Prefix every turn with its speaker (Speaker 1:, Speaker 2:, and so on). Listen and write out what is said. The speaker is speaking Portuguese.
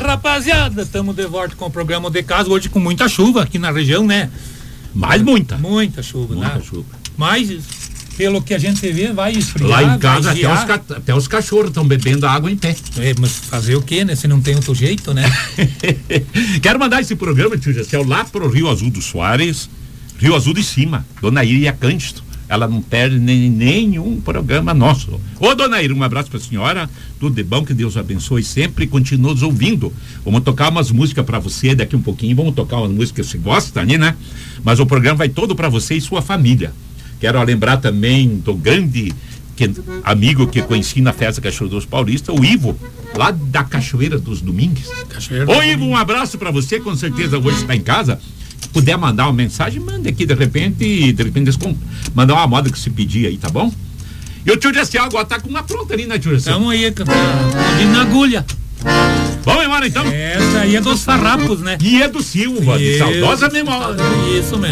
Speaker 1: rapaziada, estamos de volta com o programa de casa, hoje com muita chuva aqui na região, né?
Speaker 2: Mas muita
Speaker 1: chuva,
Speaker 2: muita
Speaker 1: né?
Speaker 2: chuva.
Speaker 1: Mas, pelo que a gente vê, vai esfriar.
Speaker 2: Lá em casa até os cachorros estão bebendo água em pé.
Speaker 1: Mas fazer o quê, né? Se não tem outro jeito, né?
Speaker 2: Quero mandar esse programa, tio Gessel, lá pro Rio Azul do Soares, Rio Azul de Cima, Dona Iria Cândido. Ela não perde nenhum programa nosso. Ô, Dona Ira, um abraço pra senhora, tudo de bom, que Deus abençoe sempre e continue nos ouvindo. Vamos tocar umas músicas pra você daqui um pouquinho, vamos tocar umas músicas que você gosta, né? Mas o programa vai todo pra você e sua família. Quero lembrar também do grande amigo que conheci na festa Cachoeira dos Paulistas, o Ivo, lá da Cachoeira dos Domingues. Ô, Ivo, um abraço pra você, com certeza hoje está em casa. Puder mandar uma mensagem, mande aqui de repente mandar uma moda que se pedir aí, tá bom? E o tio Gessel agora tá com uma pronta ali, né, tio Gessel?
Speaker 1: Estamos aí, na agulha.
Speaker 2: Vamos embora então?
Speaker 1: Essa aí é dos farrapos, né?
Speaker 2: E é do Silva, de saudosa memória.
Speaker 1: Isso mesmo.